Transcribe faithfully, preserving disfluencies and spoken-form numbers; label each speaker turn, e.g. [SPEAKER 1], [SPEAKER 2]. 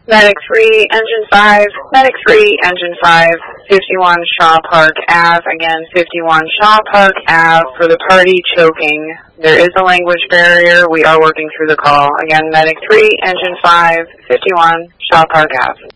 [SPEAKER 1] Medic three, Engine five, Medic three, Engine five, fifty-one Shaw Park Avenue, again, fifty-one Shaw Park Avenue for the party choking. There is a language barrier. We are working through the call. Again, Medic three, Engine five, fifty-one Shaw Park Avenue.